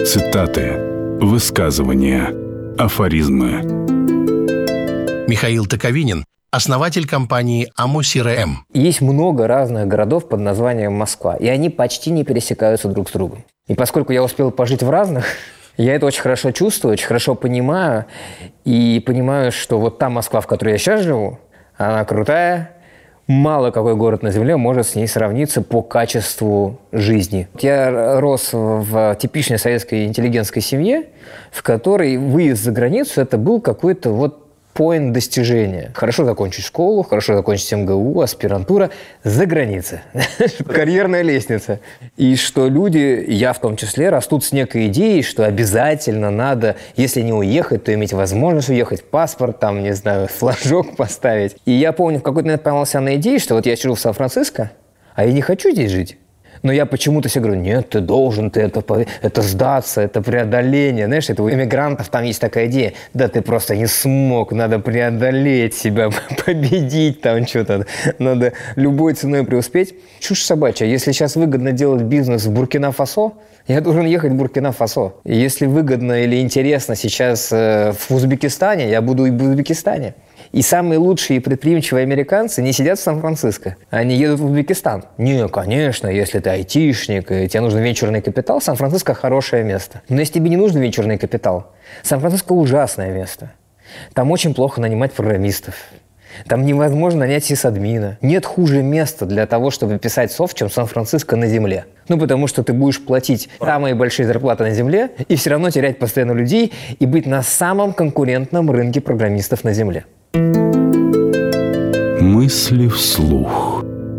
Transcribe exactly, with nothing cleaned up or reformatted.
Цитаты, высказывания, афоризмы. Михаил Токовинин, основатель компании АМО-СИРЭМ. Есть много разных городов под названием Москва, и они почти не пересекаются друг с другом. И поскольку я успел пожить в разных, я это очень хорошо чувствую, очень хорошо понимаю, и понимаю, что вот та Москва, в которой я сейчас живу, она крутая. Мало какой город на Земле может с ней сравниться по качеству жизни. Я рос в типичной советской интеллигентской семье, в которой выезд за границу – это был какой-то вот поинт достижения. Хорошо закончить школу, хорошо закончить эм гэ у, аспирантура, за границей. Карьерная лестница. И что люди, я в том числе, растут с некой идеей, что обязательно надо, если не уехать, то иметь возможность уехать, паспорт, там, не знаю, флажок поставить. И я помню, в какой-то момент поймался на идее, что вот я сижу в Сан-Франциско, а я не хочу здесь жить. Но я почему-то все говорю, нет, ты должен, ты это, это сдаться, это преодоление. Знаешь, это у иммигрантов там есть такая идея, да ты просто не смог, надо преодолеть себя, победить там что-то, надо любой ценой преуспеть. Чушь собачья. Если сейчас выгодно делать бизнес в Буркина-Фасо, я должен ехать в Буркина-Фасо. Если выгодно или интересно сейчас в Узбекистане, я буду и в Узбекистане. И самые лучшие и предприимчивые американцы не сидят в Сан-Франциско, они едут в Узбекистан. Не, конечно, если ты айтишник, и тебе нужен венчурный капитал, Сан-Франциско – хорошее место. Но если тебе не нужен венчурный капитал, Сан-Франциско – ужасное место. Там очень плохо нанимать программистов. Там невозможно нанять сисадмина. Нет хуже места для того, чтобы писать софт, чем Сан-Франциско на земле. Ну, потому что ты будешь платить самые большие зарплаты на земле и все равно терять постоянно людей и быть на самом конкурентном рынке программистов на земле. Мысли вслух.